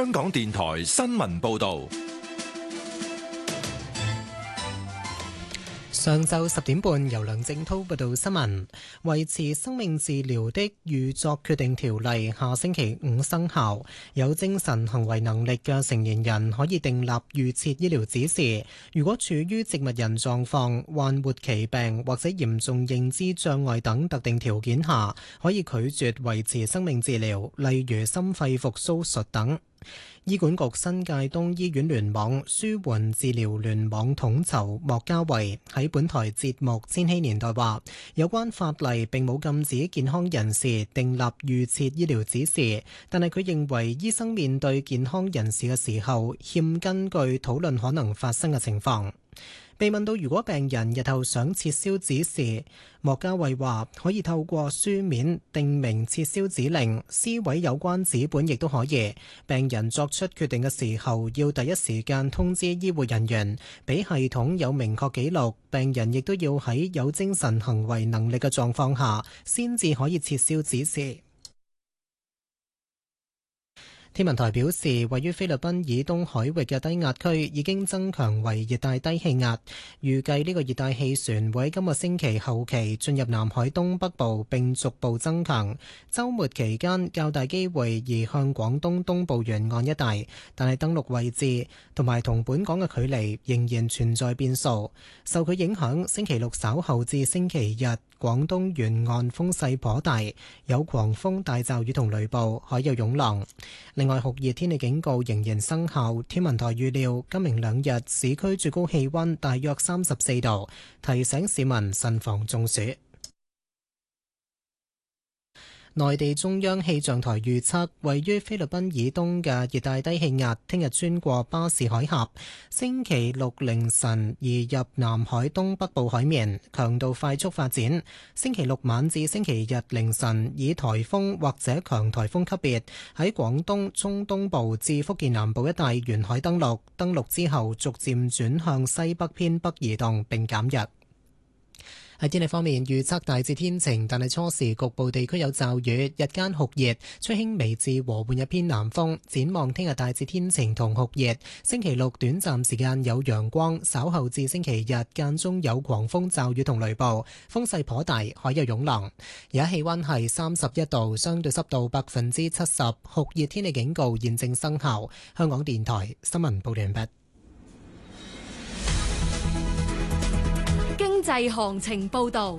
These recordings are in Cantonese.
香港電台新聞報道。 上晝10點半，由梁正滔報道新聞。維持生命治療的預作決定條例下星期5生效，有精神行為能力嘅成年人可以訂立預設醫療指示。如果處於植物人狀況、患末期病或者嚴重認知障礙等特定條件下，可以拒絕維持生命治療，例如心肺復甦術等。醫管局新界東醫院聯網舒緩治療聯網統籌莫家維喺本台節目《千禧年代》話，有關法例並冇禁止健康人士訂立預設醫療指示，但係佢認為醫生面對健康人士嘅時候，欠根據討論可能發生嘅情況。被問到如果病人日後想撤銷指示，莫家衛話可以透過書面訂明撤銷指令，撕毀有關紙本亦都可以。病人作出決定嘅時候，要第一時間通知醫護人員，俾系統有明確記錄。病人亦都要喺有精神行為能力嘅狀況下，先至可以撤銷指示。天文台表示，位於菲律賓以東海域嘅低壓區已經增強為熱帶低氣壓，預計呢個熱帶氣旋會喺今個星期後期進入南海東北部並逐步增強。週末期間較大機會移向廣東東部沿岸一帶，但係登陸位置同埋同本港嘅距離仍然存在變數。受佢影響，星期六稍後至星期日，廣東沿岸風勢頗大，有狂風大驟雨同雷暴，海有湧浪。另外，酷熱天氣警告仍然生效。天文台預料今明兩日市區最高氣溫大約34度，提醒市民慎防中暑。內地中央氣象台預測，位於菲律賓以東嘅熱帶低氣壓聽日穿過巴士海峽，星期六凌晨移入南海東北部海面，強度快速發展。星期六晚至星期日凌晨以颱風或者強颱風級別喺廣東中東部至福建南部一帶沿海登陸，登陸之後逐漸轉向西北偏北移動並減弱。喺天氣方面，預測大致天晴，但係初時局部地區有驟雨，日間酷熱，吹輕微至和緩一偏南風。展望聽日大致天晴同酷熱，星期六短暫時間有陽光，稍後至星期日間中有狂風驟雨同雷暴，風勢頗大，海有湧浪。而家氣溫係31度，相對濕度70%，酷熱天氣警告現正生效。香港電台新聞報道完畢。 經濟行情報道，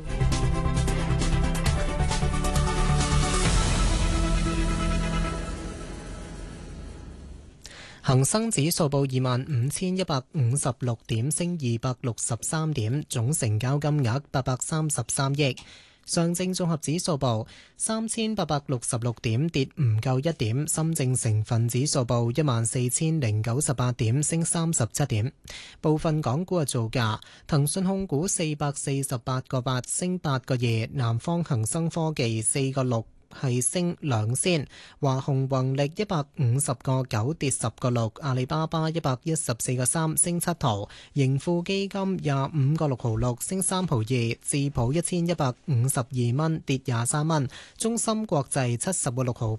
恒生指數報25,156點，升263點，總成交金額833億。上證綜合指數報3,866點，跌唔夠1點。深證成分指數報14,098點，升37點。部分港股嘅造價：騰訊控股448個8，升8個2；南方恒生科技4個6。係升2仙，華虹宏力150個9，跌10個6，阿里巴巴114個3，升7毫，盈富基金25個6毫6，升3毫2，智普1152蚊，跌23蚊，中芯國際70個6毫